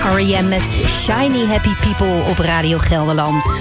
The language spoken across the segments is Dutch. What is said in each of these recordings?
R.E.M. met Shiny Happy People op Radio Gelderland.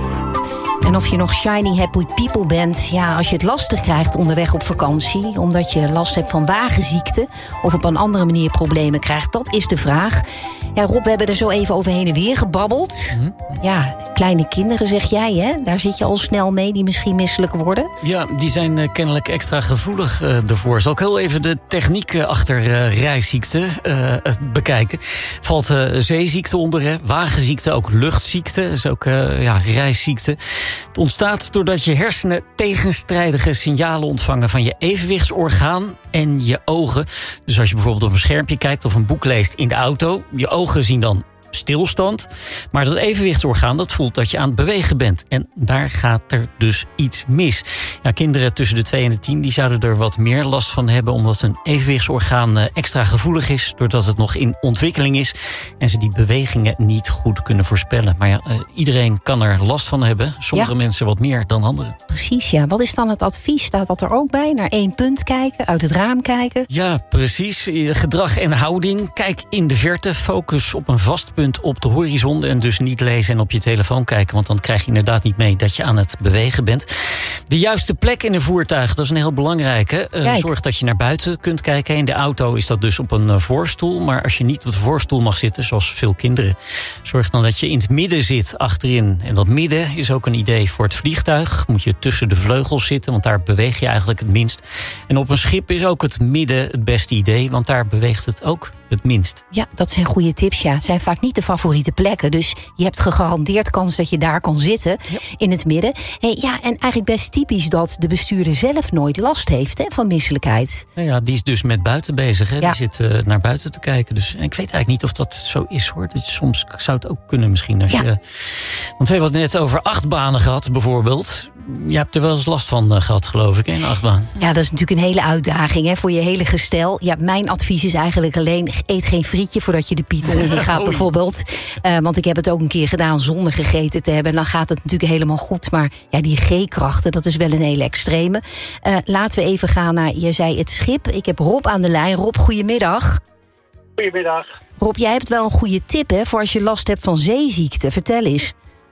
En of je nog shiny happy people bent, ja, als je het lastig krijgt onderweg op vakantie, omdat je last hebt van wagenziekte of op een andere manier problemen krijgt, dat is de vraag. Ja, Rob, we hebben er zo even over heen en weer gebabbeld. Ja, kleine kinderen zeg jij, hè? Daar zit je al snel mee, die misschien misselijk worden. Ja, die zijn kennelijk extra gevoelig ervoor. Zal ik heel even de techniek achter reisziekte bekijken. Valt zeeziekte onder, hè? Wagenziekte, ook luchtziekte, is ook reisziekte. Het ontstaat doordat je hersenen tegenstrijdige signalen ontvangen van je evenwichtsorgaan en je ogen. Dus als je bijvoorbeeld op een schermpje kijkt of een boek leest in de auto, je ogen zien dan stilstand. Maar dat evenwichtsorgaan, dat voelt dat je aan het bewegen bent. En daar gaat er dus iets mis. Ja, kinderen tussen de 2 en de 10 die zouden er wat meer last van hebben, omdat hun evenwichtsorgaan extra gevoelig is, doordat het nog in ontwikkeling is en ze die bewegingen niet goed kunnen voorspellen. Maar ja, iedereen kan er last van hebben. Sommige mensen wat meer dan anderen. Precies, ja. Wat is dan het advies? Staat dat er ook bij? Naar 1 punt kijken, uit het raam kijken? Ja, precies. Gedrag en houding. Kijk in de verte. Focus op een vast punt op de horizon en dus niet lezen en op je telefoon kijken, want dan krijg je inderdaad niet mee dat je aan het bewegen bent. De juiste plek in een voertuig, dat is een heel belangrijke. Zorg dat je naar buiten kunt kijken. In de auto is dat dus op een voorstoel, maar als je niet op de voorstoel mag zitten, zoals veel kinderen, zorg dan dat je in het midden zit, achterin. En dat midden is ook een idee voor het vliegtuig. Moet je tussen de vleugels zitten, want daar beweeg je eigenlijk het minst. En op een schip is ook het midden het beste idee, want daar beweegt het ook het minst. Ja, dat zijn goede tips, ja. Het zijn vaak niet de favoriete plekken, dus je hebt gegarandeerd kans dat je daar kan zitten, in het midden. Hey, ja, en eigenlijk best typisch dat de bestuurder zelf nooit last heeft, hè, van misselijkheid. Nou ja, die is dus met buiten bezig, hè. Ja. Die zit naar buiten te kijken. Dus, en ik weet eigenlijk niet of dat zo is, hoor. Dus soms zou het ook kunnen misschien. Als je, want we hebben het net over achtbanen gehad, bijvoorbeeld. Je hebt er wel eens last van gehad, geloof ik, hè, een achtbaan. Ja, dat is natuurlijk een hele uitdaging, hè, voor je hele gestel. Ja, mijn advies is eigenlijk alleen, eet geen frietje voordat je de Python in gaat, bijvoorbeeld. Want ik heb het ook een keer gedaan zonder gegeten te hebben. En dan gaat het natuurlijk helemaal goed. Maar ja, die G-krachten, dat is wel een hele extreme. Laten we even gaan naar, je zei het schip. Ik heb Rob aan de lijn. Rob, goedemiddag. Goedemiddag. Rob, jij hebt wel een goede tip, hè, voor als je last hebt van zeeziekte. Vertel eens.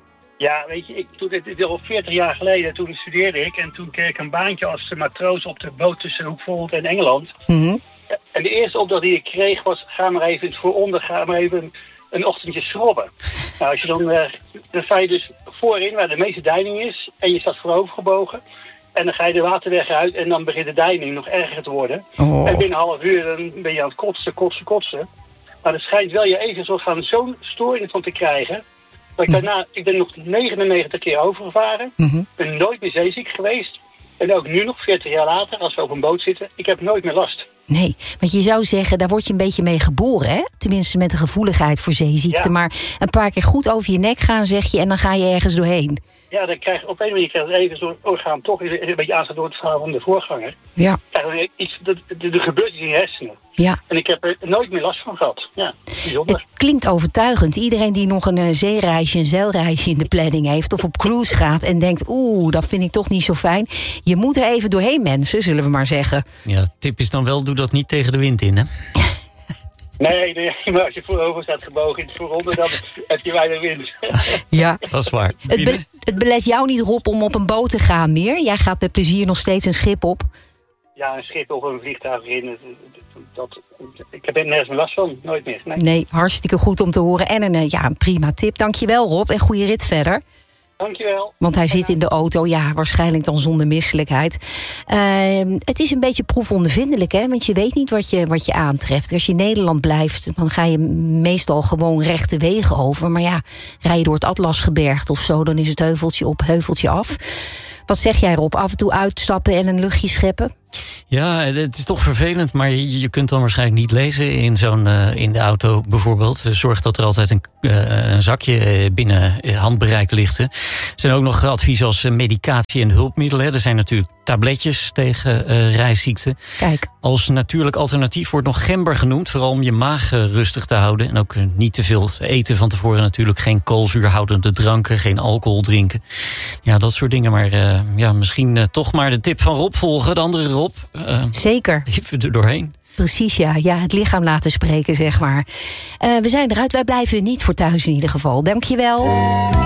Ja, weet je, dit is al 40 jaar geleden, toen studeerde ik. En toen kreeg ik een baantje als matroos op de boot tussen Hoekvoort en Engeland. Mm-hmm. En de eerste opdracht die ik kreeg was, ga maar even het vooronder, ga maar even een ochtendje schrobben. Nou, als je dan sta je dus voorin waar de meeste deining is. En je staat voorover gebogen. En dan ga je de waterweg uit en dan begint de deining nog erger te worden. Oh. En binnen een half uur dan ben je aan het kotsen. Maar er schijnt wel je evenwichtsorgaan zo'n storing van te krijgen. Dat ik ben nog 99 keer overgevaren. Mm-hmm. Ben nooit meer zeeziek geweest. En ook nu nog, 40 jaar later, als we op een boot zitten, ik heb nooit meer last. Nee, want je zou zeggen, daar word je een beetje mee geboren, hè? Tenminste met de gevoeligheid voor zeeziekte. Ja. Maar een paar keer goed over je nek gaan, zeg je, en dan ga je ergens doorheen. Ja, dan krijg je op een manier het evenwichtsorgaan toch een beetje aanzet door het verhaal van de voorganger. Ja. Er gebeurt iets in je hersenen. Ja. En ik heb er nooit meer last van gehad. Ja, bijzonder. Het klinkt overtuigend. Iedereen die nog een zeereisje, een zeilreisje in de planning heeft of op cruise gaat en denkt, dat vind ik toch niet zo fijn. Je moet er even doorheen, mensen, zullen we maar zeggen. Ja, tip is dan wel, doe dat niet tegen de wind in, hè? Nee, maar als je voorover staat gebogen in het vooronder, dan heb je weinig wind. Ja. Dat is waar. Het belet jou niet, Rob, om op een boot te gaan meer. Jij gaat met plezier nog steeds een schip op. Ja, een schip of een vliegtuig in. Ik heb er nergens meer last van, nooit meer. Nee, hartstikke goed om te horen. En een prima tip. Dankjewel, Rob. En goede rit verder. Dankjewel. Want hij zit in de auto, ja, waarschijnlijk dan zonder misselijkheid. Het is een beetje proefondervindelijk, hè? Want je weet niet wat je aantreft. Als je in Nederland blijft, dan ga je meestal gewoon rechte wegen over. Maar ja, rij je door het Atlasgebergte of zo, dan is het heuveltje op, heuveltje af. Wat zeg jij, Rob? Af en toe uitstappen en een luchtje scheppen? Ja, het is toch vervelend, maar je kunt dan waarschijnlijk niet lezen in de auto bijvoorbeeld. Zorg dat er altijd een zakje binnen handbereik ligt. Er zijn ook nog adviezen als medicatie en hulpmiddelen. Er zijn natuurlijk tabletjes tegen reisziekte. Kijk. Als natuurlijk alternatief wordt nog gember genoemd, vooral om je maag rustig te houden. En ook niet te veel eten van tevoren natuurlijk. Geen koolzuurhoudende dranken, geen alcohol drinken. Ja, dat soort dingen. Maar misschien toch maar de tip van Rob volgen, de andere Rob. Zeker. Even er doorheen. Precies, ja. Het lichaam laten spreken, zeg maar. We zijn eruit, wij blijven niet voor thuis in ieder geval. Dankjewel.